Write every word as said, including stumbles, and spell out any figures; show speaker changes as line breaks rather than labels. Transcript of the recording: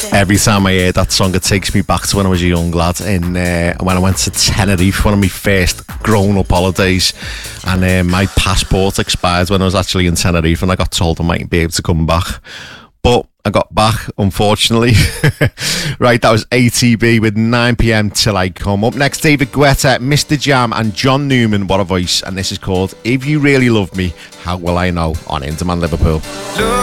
Every time I hear that song, it takes me back to when I was a young lad in, uh, when I went to Tenerife, one of my first grown-up holidays, and uh, my passport expired when I was actually in Tenerife, and I got told I mightn't be able to come back. But I got back, unfortunately. Right, that was A T B with nine p.m. Till I Come. Up next, David Guetta, Mister Jam, and John Newman. What a voice. And this is called If You Really Love Me, How Will I Know? On In Demand Liverpool.